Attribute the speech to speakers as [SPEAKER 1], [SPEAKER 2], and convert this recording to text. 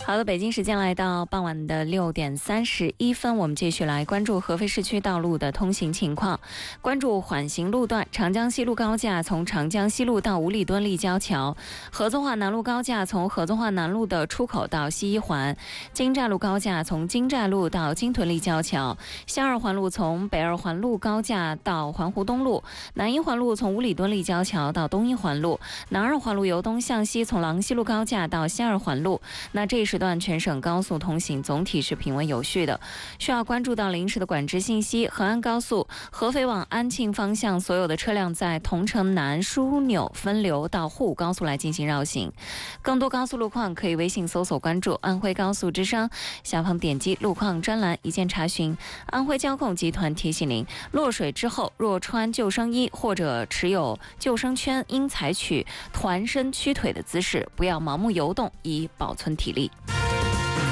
[SPEAKER 1] 好的，北京时间来到傍晚的6:31，我们继续来关注合肥市区道路的通行情况。关注缓行路段，长江西路高架从长江西路到五里墩立交桥，合作化南路高架从合作化南路的出口到西一环，京寨路高架从京寨路到京屯立交桥，西二环路从北二环路高架到环湖东路，南一环路从五里墩立交桥到东一环路，南二环路由东向西从郎西路高架到西二环路。那这一时段全省高速通行总体是平稳有序的。需要关注到临时的管制信息：河安高速合肥往安庆方向所有的车辆在桐城南枢纽分流到沪武高速来进行绕行。更多高速路况可以微信搜索关注安徽高速之声，下方点击路况专栏一键查询。安徽交控集团提醒您，落水之后若穿救生衣或者持有救生圈，应采取团身屈腿的姿势，不要盲目游动，以保存体力。